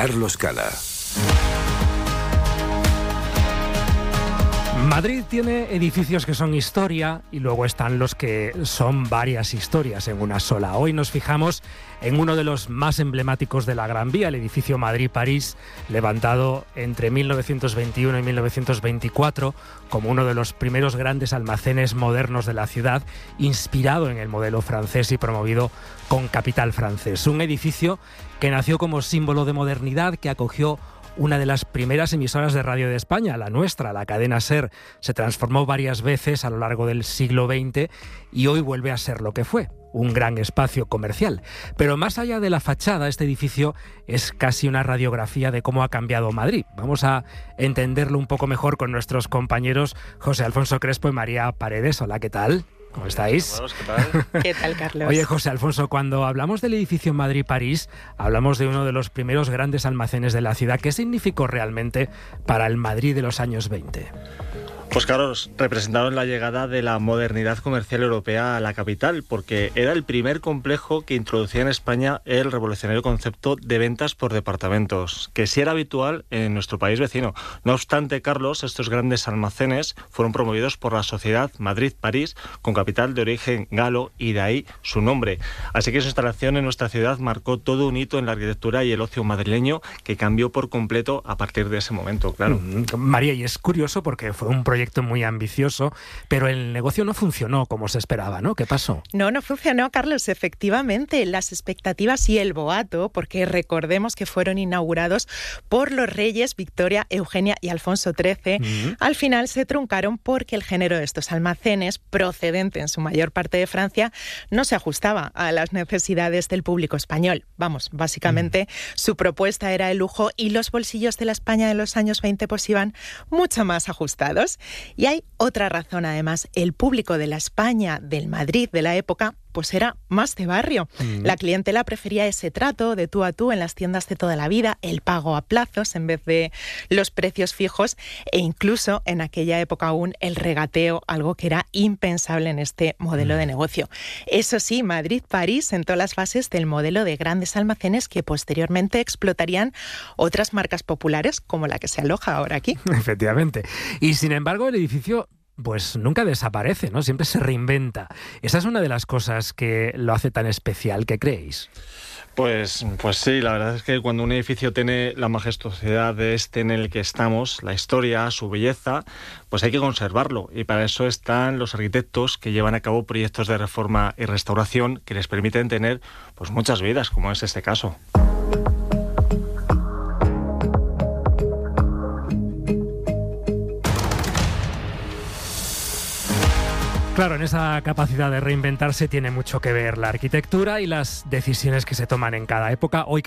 Carlos Cala. Madrid tiene edificios que son historia y luego están los que son varias historias en una sola. Hoy nos fijamos en uno de los más emblemáticos de la Gran Vía, el edificio Madrid-París, levantado entre 1921 y 1924 como uno de los primeros grandes almacenes modernos de la ciudad, inspirado en el modelo francés y promovido con capital francés. Un edificio que nació como símbolo de modernidad, que acogió una de las primeras emisoras de radio de España, la nuestra, la cadena SER. Se transformó varias veces a lo largo del siglo XX y hoy vuelve a ser lo que fue, un gran espacio comercial. Pero más allá de la fachada, este edificio es casi una radiografía de cómo ha cambiado Madrid. Vamos a entenderlo un poco mejor con nuestros compañeros José Alfonso Crespo y María Paredes. Hola, ¿qué tal? ¿Cómo estáis? ¿Qué tal? ¿Qué tal, Carlos? Oye, José Alfonso, cuando hablamos del edificio Madrid-París, hablamos de uno de los primeros grandes almacenes de la ciudad. ¿Qué significó realmente para el Madrid de los años 20? Pues Carlos, representaron la llegada de la modernidad comercial europea a la capital, porque era el primer complejo que introducía en España el revolucionario concepto de ventas por departamentos, que sí era habitual en nuestro país vecino. No obstante, Carlos, estos grandes almacenes fueron promovidos por la Sociedad Madrid-París, con capital de origen galo, y de ahí su nombre. Así que su instalación en nuestra ciudad marcó todo un hito en la arquitectura y el ocio madrileño, que cambió por completo a partir de ese momento, claro. María, y es curioso porque fue un proyecto muy ambicioso, pero el negocio no funcionó como se esperaba, ¿no? ¿Qué pasó? No funcionó, Carlos, efectivamente. Las expectativas y el boato, porque recordemos que fueron inaugurados por los reyes Victoria, Eugenia y Alfonso XIII, al final se truncaron porque el género de estos almacenes, procedente en su mayor parte de Francia, no se ajustaba a las necesidades del público español. Vamos, básicamente su propuesta era el lujo y los bolsillos de la España de los años 20 pues iban mucho más ajustados. Y hay otra razón, además. El público de la España, del Madrid de la época, pues era más de barrio. La clientela prefería ese trato de tú a tú en las tiendas de toda la vida, el pago a plazos en vez de los precios fijos, e incluso en aquella época aún el regateo, algo que era impensable en este modelo de negocio. Eso sí, Madrid-París sentó las bases del modelo de grandes almacenes que posteriormente explotarían otras marcas populares como la que se aloja ahora aquí. Efectivamente. Y sin embargo, el edificio pues nunca desaparece, ¿no? Siempre se reinventa. Esa es una de las cosas que lo hace tan especial, ¿qué creéis? Pues sí, la verdad es que cuando un edificio tiene la majestuosidad de este en el que estamos, la historia, su belleza, pues hay que conservarlo. Y para eso están los arquitectos que llevan a cabo proyectos de reforma y restauración que les permiten tener pues muchas vidas, como es este caso. Claro, en esa capacidad de reinventarse tiene mucho que ver la arquitectura y las decisiones que se toman en cada época. Hoy